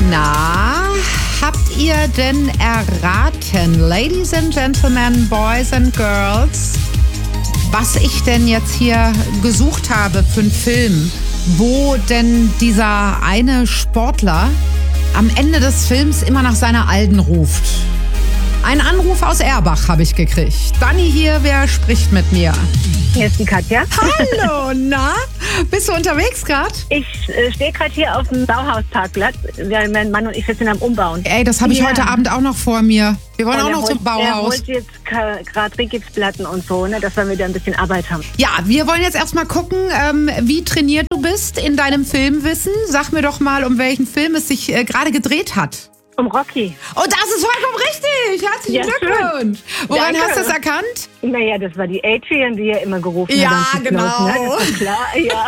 Na, habt ihr denn erraten, Ladies and Gentlemen, Boys and Girls, was ich denn jetzt hier gesucht habe für einen Film, wo denn dieser eine Sportler am Ende des Films immer nach seiner Alten ruft? Ein Anruf aus Erbach habe ich gekriegt. Dani hier, wer spricht mit mir? Hier ist die Katja. Hallo, na? Bist du unterwegs gerade? Ich stehe gerade hier auf dem Bauhausparkplatz. Mein Mann und ich sind am Umbauen. Ey, das habe ich heute Abend auch noch vor mir. Wir wollen auch noch zum Er Bauhaus. holt jetzt gerade Rigipsplatten und so, ne, dass wir wieder ein bisschen Arbeit haben. Ja, wir wollen jetzt erstmal gucken, wie trainiert du bist in deinem Filmwissen. Sag mir doch mal, um welchen Film es sich gerade gedreht hat. Um Rocky. Oh, das ist vollkommen richtig. Herzlichen Glückwunsch. Woran Danke. hast du es erkannt? Naja, das war die Adrian, die ja immer gerufen Ja, hat. genau. Los, ne? Das ist klar, ja.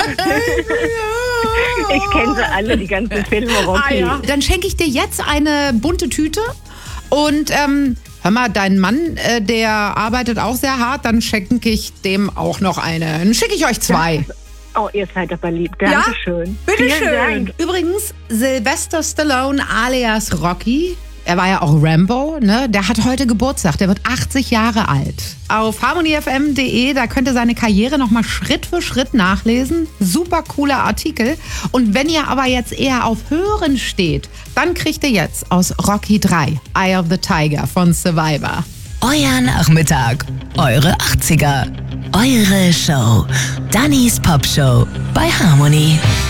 Ich kenne sie alle, die ganzen Filme Rocky. Ja. Dann schenke ich dir jetzt eine bunte Tüte. Und hör mal, dein Mann, der arbeitet auch sehr hart. Dann schenke ich dem auch noch eine. Dann schicke ich euch 2. Oh, ihr seid aber lieb. Dankeschön. Ja, Vielen bitteschön. Dank. Übrigens, Sylvester Stallone alias Rocky, er war ja auch Rambo, ne? Der hat heute Geburtstag, der wird 80 Jahre alt. Auf harmonyfm.de, da könnt ihr seine Karriere nochmal Schritt für Schritt nachlesen. Super cooler Artikel. Und wenn ihr aber jetzt eher auf Hören steht, dann kriegt ihr jetzt aus Rocky 3, Eye of the Tiger von Survivor. Euer Nachmittag, eure 80er, eure Show. Dannys Popshow bei Harmony.